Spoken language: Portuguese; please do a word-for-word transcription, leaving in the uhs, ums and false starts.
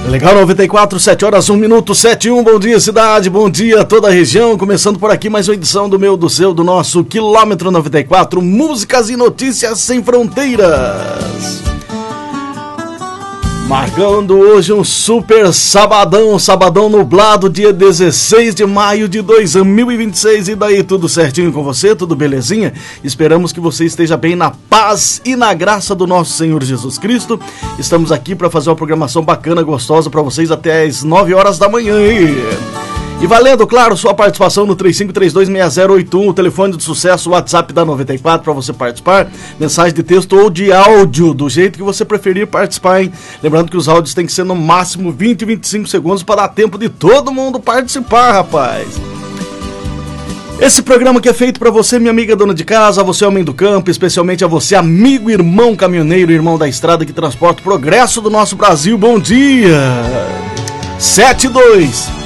Legal, noventa e quatro, sete horas, um minuto, sete e um, bom dia cidade, bom dia toda a região, começando por aqui mais uma edição do meu, do seu, do nosso Quilômetro noventa e quatro, músicas e notícias sem fronteiras. Marcando hoje um super sabadão, sabadão nublado, dia dezesseis de maio de dois mil e vinte e seis, e daí tudo certinho com você, tudo belezinha? Esperamos que você esteja bem na paz e na graça do nosso Senhor Jesus Cristo. Estamos aqui para fazer uma programação bacana, gostosa para vocês até as nove horas da manhã. E valendo, claro, sua participação no três cinco três dois seis zero oito um, o telefone de sucesso, o WhatsApp da noventa e quatro para você participar, mensagem de texto ou de áudio, do jeito que você preferir participar, hein? Lembrando que os áudios tem que ser no máximo vinte, vinte e cinco segundos para dar tempo de todo mundo participar, rapaz. Esse programa que é feito para você, minha amiga dona de casa, a você homem do campo, especialmente a você amigo, irmão caminhoneiro, irmão da estrada que transporta o progresso do nosso Brasil, bom dia! sete dois